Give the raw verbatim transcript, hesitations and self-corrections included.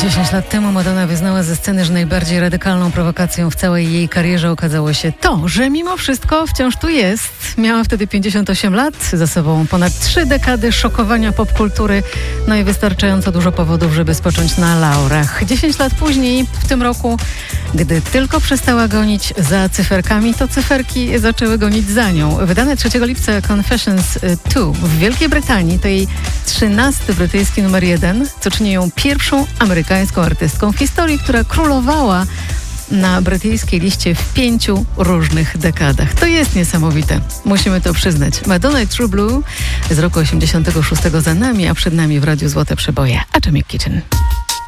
dziesięć lat temu Madonna wyznała ze sceny, że najbardziej radykalną prowokacją w całej jej karierze okazało się to, że mimo wszystko wciąż tu jest. Miała wtedy pięćdziesiąt osiem lat, za sobą ponad trzy dekady szokowania popkultury, no i wystarczająco dużo powodów, żeby spocząć na laurach. dziesięć lat później, w tym roku, gdy tylko przestała gonić za cyferkami, to cyferki zaczęły gonić za nią. Wydane trzeciego lipca Confessions dwa w Wielkiej Brytanii to jej trzynasty brytyjski numer jeden, co czyni ją pierwszą amerykańską artystką w historii, która królowała na brytyjskiej liście w pięciu różnych dekadach. To jest niesamowite. Musimy to przyznać. Madonna i True Blue z roku osiemdziesiątego szóstego za nami, a przed nami w Radiu Złote Przeboje. Atomic Kitchen.